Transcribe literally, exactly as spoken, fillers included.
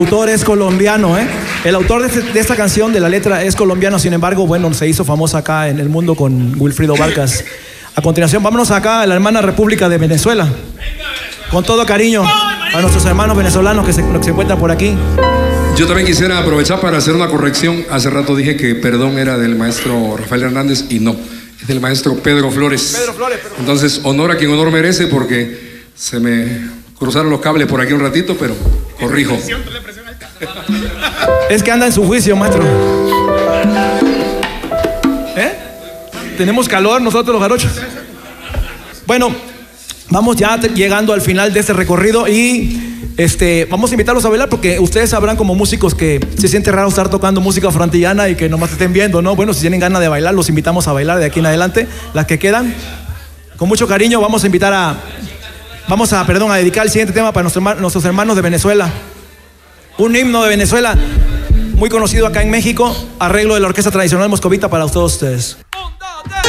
El autor es colombiano, ¿eh? El autor de, este, de esta canción, de la letra, es colombiano. Sin embargo, bueno, se hizo famosa acá en el mundo con Wilfrido Vargas. A continuación, vámonos acá a la hermana República de Venezuela. Con todo cariño a nuestros hermanos venezolanos que se, que se encuentran por aquí. Yo también quisiera aprovechar para hacer una corrección. Hace rato dije que perdón era del maestro Rafael Hernández y no, es del maestro Pedro Flores. Pedro Flores, Pedro. Entonces, honor a quien honor merece, porque se me cruzaron los cables por aquí un ratito, pero corrijo. Es que anda en su juicio, maestro. ¿Eh? Tenemos calor nosotros los jarochos. Bueno, vamos ya llegando al final de este recorrido y este, vamos a invitarlos a bailar porque ustedes sabrán como músicos que se siente raro estar tocando música frantillana y que nomás estén viendo, ¿no? Bueno, si tienen ganas de bailar, los invitamos a bailar de aquí en adelante. Las que quedan, con mucho cariño, vamos a invitar a... Vamos a, perdón, a dedicar el siguiente tema para nuestros, nuestros hermanos de Venezuela. Un himno de Venezuela muy conocido acá en México, arreglo de la Orquesta Tradicional Moscovita para todos ustedes.